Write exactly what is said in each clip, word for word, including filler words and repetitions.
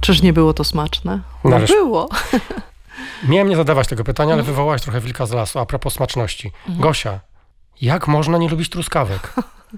Czyż nie było to smaczne? No Należ... było. Miałem nie zadawać tego pytania, ale wywołałaś trochę wilka z lasu a propos smaczności. Mhm. Gosia, jak można nie lubić truskawek?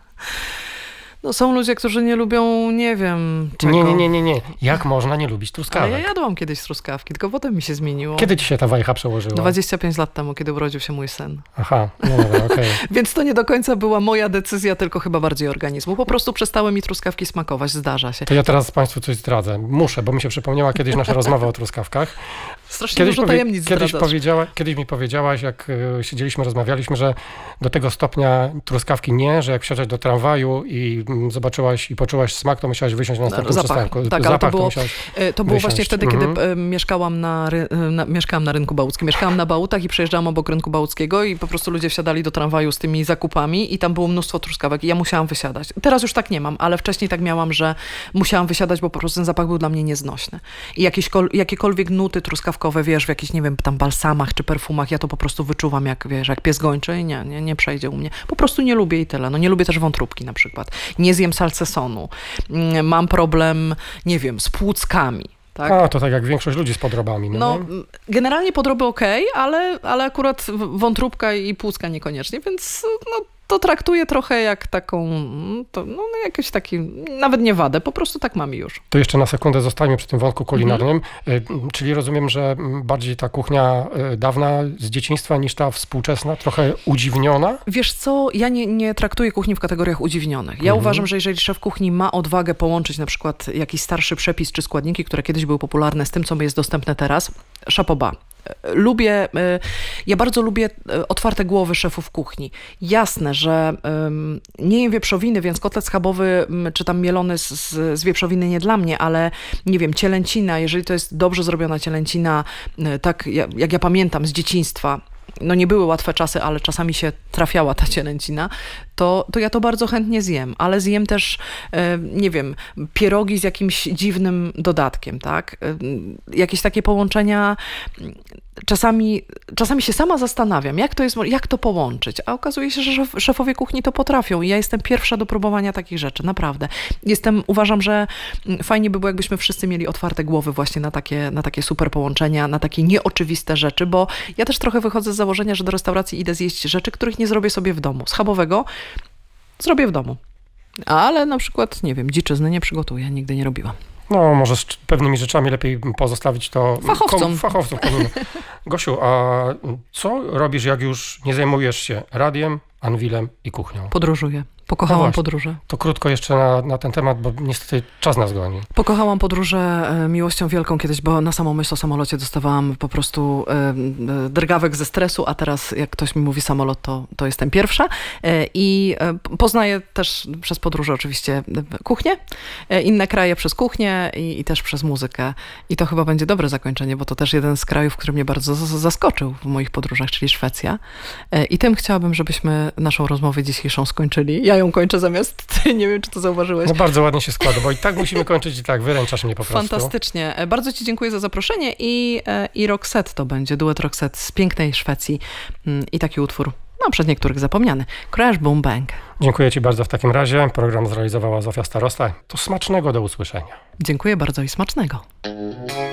No są ludzie, którzy nie lubią, nie wiem czego. Nie, nie, nie, nie, nie. Jak można nie lubić truskawek? Ale ja jadłam kiedyś truskawki, tylko potem mi się zmieniło. Kiedy ci się ta wajcha przełożyła? dwadzieścia pięć lat temu, kiedy urodził się mój syn. Aha, no dobra, okej. Okay. Więc to nie do końca była moja decyzja, tylko chyba bardziej organizmu. Po prostu przestały mi truskawki smakować, zdarza się. To ja teraz Państwu coś zdradzę. Muszę, bo mi się przypomniała kiedyś nasza rozmowa o truskawkach. Strasznie kiedyś dużo tajemnic powie, kiedyś, powiedziała, kiedyś mi powiedziałaś, jak y, siedzieliśmy, rozmawialiśmy, że do tego stopnia truskawki nie, że jak wsiadłeś do tramwaju i mm, zobaczyłaś i poczułaś smak, to musiałaś wysiąść na następnym Zapach. przystanku. Tak, Zapach, ale to było, to, to było właśnie wtedy, mhm. kiedy mieszkałam na, na, mieszkałam na rynku Bałuckim. Mieszkałam na Bałutach i przejeżdżałam obok rynku Bałuckiego i po prostu ludzie wsiadali do tramwaju z tymi zakupami i tam było mnóstwo truskawek i ja musiałam wysiadać. Teraz już tak nie mam, ale wcześniej tak miałam, że musiałam wysiadać, bo po prostu ten zapach był dla mnie nieznośny. I jakieś, jakiekolwiek nuty truskawkowe, wiesz, w jakichś, nie wiem, tam balsamach czy perfumach, ja to po prostu wyczuwam, jak wiesz, jak pies gończy i nie, nie, nie przejdzie u mnie. Po prostu nie lubię i tyle. No nie lubię też wątróbki na przykład. Nie zjem salcesonu. Mam problem, nie wiem, z płuckami. Tak? A, to tak jak większość ludzi z podrobami. No, no generalnie podroby okej, okay, ale, ale akurat wątróbka i płucka niekoniecznie, więc no, to traktuję trochę jak taką, to, no jakiś taki, nawet nie wadę, po prostu tak mam już. To jeszcze na sekundę zostańmy przy tym wątku kulinarnym, mhm. czyli rozumiem, że bardziej ta kuchnia dawna z dzieciństwa niż ta współczesna, trochę udziwniona? Wiesz co, ja nie, nie traktuję kuchni w kategoriach udziwnionych. Ja mhm. uważam, że jeżeli szef kuchni ma odwagę połączyć na przykład jakiś starszy przepis czy składniki, które kiedyś były popularne z tym, co jest dostępne teraz, chapeau bas. Lubię, ja bardzo lubię otwarte głowy szefów kuchni. Jasne, że nie jem wieprzowiny, więc kotlet schabowy czy tam mielony z, z wieprzowiny nie dla mnie, ale nie wiem, cielęcina, jeżeli to jest dobrze zrobiona cielęcina, tak jak ja pamiętam z dzieciństwa, no nie były łatwe czasy, ale czasami się trafiała ta cielęcina, to, to ja to bardzo chętnie zjem, ale zjem też, nie wiem, pierogi z jakimś dziwnym dodatkiem, tak? Jakieś takie połączenia, czasami, czasami się sama zastanawiam, jak to jest, jak to połączyć, a okazuje się, że szefowie kuchni to potrafią i ja jestem pierwsza do próbowania takich rzeczy, naprawdę. Jestem, uważam, że fajnie by było, jakbyśmy wszyscy mieli otwarte głowy właśnie na takie, na takie super połączenia, na takie nieoczywiste rzeczy, bo ja też trochę wychodzę z założenia, że do restauracji idę zjeść rzeczy, których nie zrobię sobie w domu. Schabowego zrobię w domu. Ale na przykład, nie wiem, dziczyzny nie przygotuję, nigdy nie robiłam. No, może z pewnymi rzeczami lepiej pozostawić to fachowcom. Kom, fachowcom Gosiu, a co robisz, jak już nie zajmujesz się radiem, anwilem i kuchnią? Podróżuję. Pokochałam no podróże. To krótko jeszcze na, na ten temat, bo niestety czas nas goni. Pokochałam podróże e, miłością wielką kiedyś, bo na samą myśl o samolocie dostawałam po prostu e, drgawek ze stresu, a teraz jak ktoś mi mówi samolot, to, to jestem pierwsza. E, I e, poznaję też przez podróże oczywiście kuchnię, e, inne kraje przez kuchnię i, i też przez muzykę. I to chyba będzie dobre zakończenie, bo to też jeden z krajów, który mnie bardzo zaskoczył w moich podróżach, czyli Szwecja. E, I tym chciałabym, żebyśmy naszą rozmowę dzisiejszą skończyli. Ja ją kończę zamiast ty, nie wiem, czy to zauważyłeś. No bardzo ładnie się składa, bo i tak musimy kończyć i tak, wyręczasz mnie po prostu. Fantastycznie. Bardzo ci dziękuję za zaproszenie i, i Roxette to będzie, duet Roxette z pięknej Szwecji i taki utwór, no przed niektórych zapomniany, Crash Boom Bang. Dziękuję ci bardzo w takim razie. Program zrealizowała Zofia Starosta. To smacznego, do usłyszenia. Dziękuję bardzo i smacznego.